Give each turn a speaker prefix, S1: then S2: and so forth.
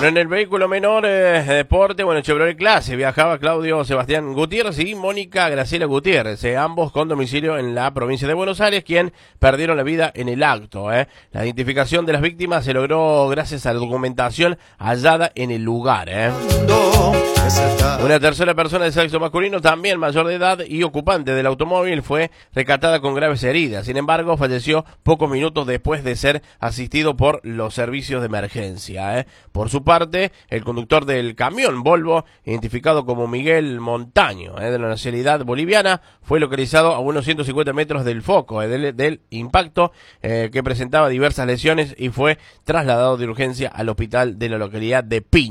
S1: Bueno, en el vehículo menor deporte, bueno, Chevrolet Clase, viajaba Claudio Sebastián Gutiérrez y Mónica Graciela Gutiérrez, ambos con domicilio en la provincia de Buenos Aires, quien perdieron la vida en el acto. La identificación de las víctimas se logró gracias a la documentación hallada en el lugar. Una tercera persona de sexo masculino, también mayor de edad y ocupante del automóvil, fue rescatada con graves heridas. Sin embargo, falleció pocos minutos después de ser asistido por los servicios de emergencia. Por su parte, el conductor del camión Volvo, identificado como Miguel Montaño, de la nacionalidad boliviana, fue localizado a unos 150 metros del foco del impacto, que presentaba diversas lesiones y fue trasladado de urgencia al hospital de la localidad de Piña.